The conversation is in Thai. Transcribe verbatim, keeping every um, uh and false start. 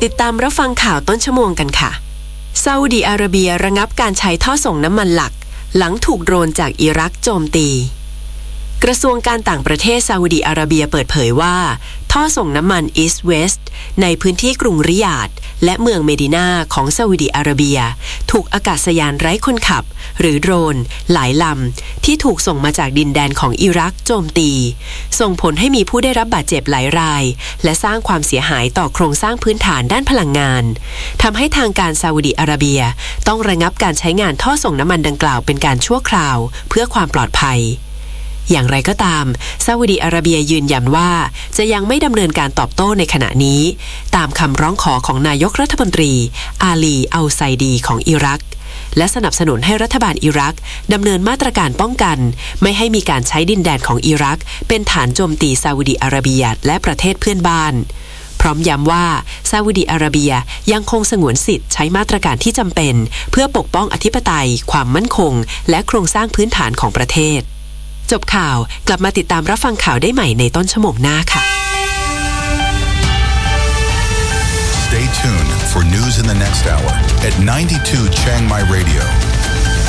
ติดตามรับฟังข่าวต้นชั่วโมงกันค่ะซาอุดิอาระเบียระงับการใช้ท่อส่งน้ำมันหลักหลังถูกโดรนจากอิรักโจมตีกระทรวงการต่างประเทศซาอุดิอาระเบียเปิดเผยว่าท่อส่งน้ำมัน East West ในพื้นที่กรุงริยาดและเมืองเมดินาของซาอุดิอาระเบียถูกอากาศยานไร้คนขับหรือโดรนหลายลำที่ถูกส่งมาจากดินแดนของอิรักโจมตีส่งผลให้มีผู้ได้รับบาดเจ็บหลายรายและสร้างความเสียหายต่อโครงสร้างพื้นฐานด้านพลังงานทำให้ทางการซาอุดิอาระเบียต้องระงับการใช้งานท่อส่งน้ำมันดังกล่าวเป็นการชั่วคราวเพื่อความปลอดภัยอย่างไรก็ตามซาอุดิอาระเบียยืนยันว่าจะยังไม่ดำเนินการตอบโต้ในขณะนี้ตามคำร้องขอของนายกรัฐมนตรีอาลีอัลไซดีของอิรักและสนับสนุนให้รัฐบาลอิรักดำเนินมาตรการป้องกันไม่ให้มีการใช้ดินแดนของอิรักเป็นฐานโจมตีซาอุดิอาระเบียและประเทศเพื่อนบ้านพร้อมย้ำว่าซาอุดิอาระเบียยังคงสงวนสิทธิ์ใช้มาตรการที่จำเป็นเพื่อปกป้องอธิปไตยความมั่นคงและโครงสร้างพื้นฐานของประเทศจบข่าวกลับมาติดตามรับฟังข่าวได้ใหม่ในต้นชั่วโมงหน้าค่ะ Stay tuned for news in the next hour at ninety-two Chiang Mai Radio.